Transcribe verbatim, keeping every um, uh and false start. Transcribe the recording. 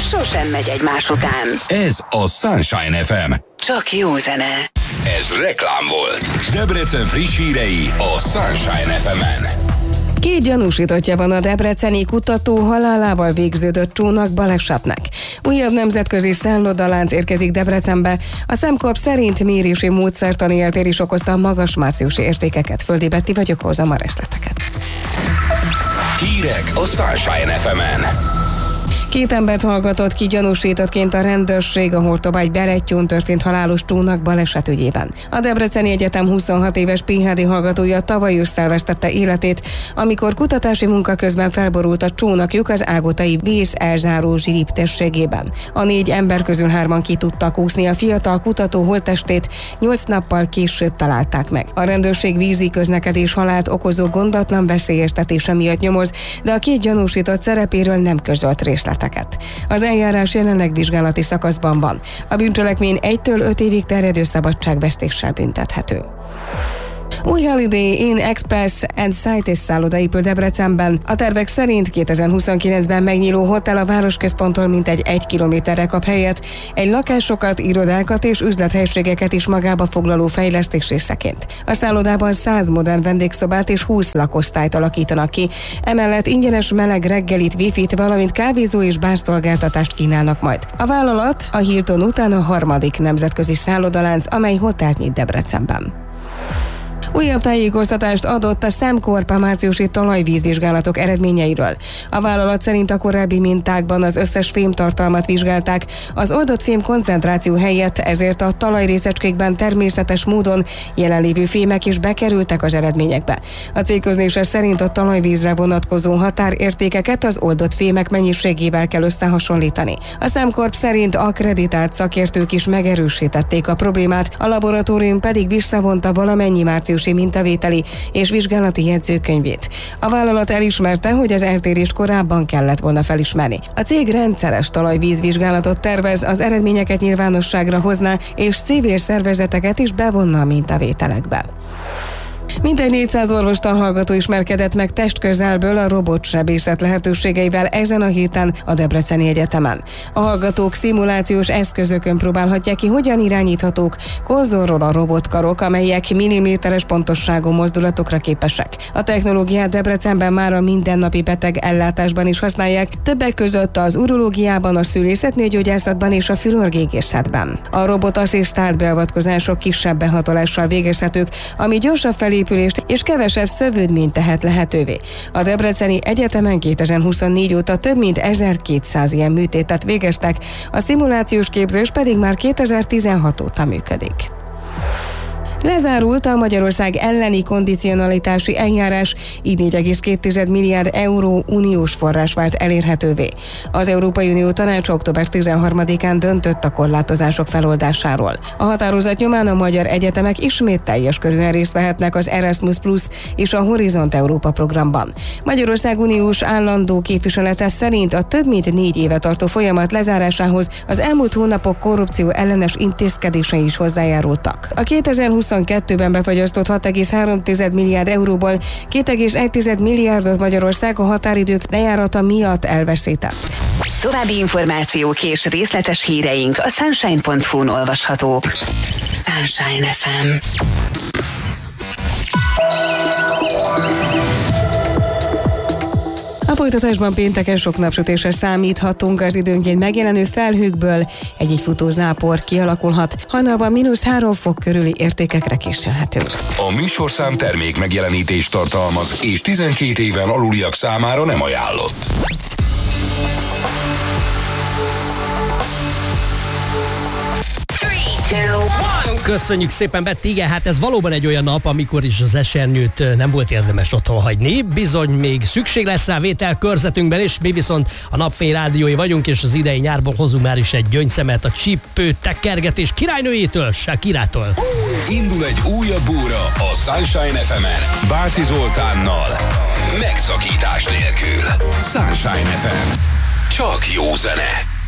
sosem megy egymás után. Ez a Sunshine ef em. Csak jó zene. Ez reklám volt. Debrecen friss hírei a Sunshine ef emen. Két gyanúsítottja van a debreceni kutató halálával végződött csónak balesetnek. Újabb nemzetközi szállodalánc érkezik Debrecenbe. A SemCorp szerint mérési módszertani eltérés okozta a magas márciusi értékeket. Földi Betti vagyok, hozzam a részleteket. Hírek a Sunshine ef emen. Két embert hallgatott ki gyanúsítottként a rendőrség a Hortobágy Berettyón történt halálos csónak baleset ügyében. A Debreceni Egyetem huszonhat éves pé há dé hallgatója tavaly ősszel vesztette életét, amikor kutatási munka közben felborult a csónakjuk az ágotai vész elzáró zsilip térségében. A négy ember közül hárman ki tudtak úszni, a fiatal kutató holttestét nyolc nappal később találták meg. A rendőrség vízi közlekedés halált okozó gondatlan veszélyeztetése miatt nyomoz, de a két gyanúsított szerepéről nem közölt részlet. Az eljárás jelenleg vizsgálati szakaszban van. A bűncselekmény egytől öt évig terjedő szabadságvesztéssel büntethető. Új Holiday Inn Express and Cities szálloda épül Debrecenben. A tervek szerint kétezer-huszonkilencben megnyíló hotel a városközponttól mintegy egy kilométerre kap helyet, egy lakásokat, irodákat és üzlethelységeket is magába foglaló fejlesztés részeként. A szállodában száz modern vendégszobát és húsz lakosztályt alakítanak ki, emellett ingyenes meleg reggelit, wifit, valamint kávézó és bárszolgáltatást kínálnak majd. A vállalat a Hilton után a harmadik nemzetközi szállodalánc, amely hotelt nyit Debrecenben. Újabb tájékoztatást adott a SemCorp a márciusi talajvízvizsgálatok eredményeiről. A vállalat szerint a korábbi mintákban az összes fémtartalmat vizsgálták, az oldott fém koncentráció helyett, ezért a talajrészecskékben természetes módon jelenlévő fémek is bekerültek az eredményekbe. A cég közlése szerint a talajvízre vonatkozó határértékeket az oldott fémek mennyiségével kell összehasonlítani. A SemCorp szerint akkreditált szakértők is megerősítették a problémát, a laboratórium pedig visszavonta valamennyi március mintavételi és vizsgálati jegyzőkönyvét. A vállalat elismerte, hogy az eltérést korábban kellett volna felismerni. A cég rendszeres talajvízvizsgálatot tervez, az eredményeket nyilvánosságra hozná, és civil szervezeteket is bevonna a mintavételekbe. Mintegy négyszáz orvostan hallgató ismerkedett meg testközelből a robotsebészet lehetőségeivel ezen a héten a Debreceni Egyetemen. A hallgatók szimulációs eszközökön próbálhatják ki, hogyan irányíthatók konzolról a robotkarok, amelyek milliméteres pontosságú mozdulatokra képesek. A technológiát Debrecenben már a mindennapi beteg ellátásban is használják, többek között az urológiában, a szülészetnőgyógyászatban és a fülorgégészetben. A robotasszisztált beavatkozások kisebb behatolással végezhetők, ami gyorsabb felépülést és kevesebb szövődményt tehet lehetővé. A Debreceni Egyetemen kétezer-huszonnégy óta több mint ezerkétszáz ilyen műtétet végeztek, a szimulációs képzés pedig már kétezer-tizenhat óta működik. Lezárult a Magyarország elleni kondicionalitási eljárás, így négy egész két milliárd euró uniós forrás vált elérhetővé. Az Európai Unió Tanácsa október tizenharmadikán döntött a korlátozások feloldásáról. A határozat nyomán a magyar egyetemek ismét teljes körűen részt vehetnek az Erasmus Plus és a Horizont Európa programban. Magyarország uniós állandó képviselete szerint a több mint négy éve tartó folyamat lezárásához az elmúlt hónapok korrupció ellenes intézkedései is hozzájárultak. A kétezer-huszonkettőben befagyasztott hat egész három milliárd euróból két egész egy milliárdot Magyarország a határidők lejárata miatt elveszített. További információk és részletes híreink a sunshine pont hu-n olvashatók. Sunshine ef em. A folytatásban pénteken sok napsütésre számíthatunk, az időnként megjelenő felhőkből egy-egy futó zápor kialakulhat. Hajnalban mínusz három fok körüli értékekre készülhetünk. A műsorszám termék megjelenítést tartalmaz, és tizenkét éven aluliak számára nem ajánlott. Köszönjük szépen, Betty. Igen, hát ez valóban egy olyan nap, amikor is az esernyőt nem volt érdemes otthon hagyni. Bizony még szükség lesz rá vételkörzetünkben, és mi viszont a Napfény rádiói vagyunk, és az idei nyárból hozunk már is egy gyöngyszemet a csípő tekergetés királynőjétől, Shakirától. Indul egy újabb óra a Sunshine ef emen Váci Zoltánnal. Megszakítás nélkül. Sunshine ef em. Csak jó zene.